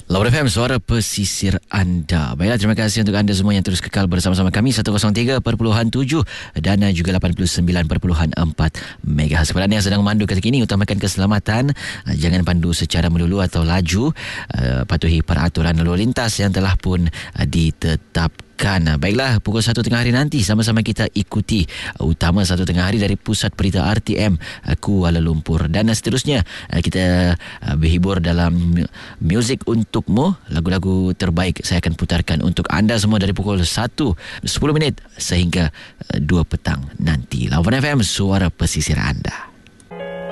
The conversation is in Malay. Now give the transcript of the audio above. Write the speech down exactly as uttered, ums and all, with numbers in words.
Lawan F M, suara pesisir anda. Baiklah, terima kasih untuk anda semua yang terus kekal bersama-sama kami seratus tiga perpuluhan tujuh dan juga lapan puluh sembilan perpuluhan empat megahertz. Kepada anda yang sedang memandu ketika ini, utamakan keselamatan. Jangan pandu secara melulu atau laju. Patuhi peraturan lalu lintas yang telah pun ditetapkan. Baiklah, pukul satu tengah hari nanti sama-sama kita ikuti utama satu tengah hari dari Pusat Berita R T M Kuala Lumpur. Dan seterusnya kita berhibur dalam muzik untukmu. Lagu-lagu terbaik saya akan putarkan untuk anda semua dari pukul satu sepuluh minit sehingga dua petang nanti. Lawan F M, suara pesisir anda.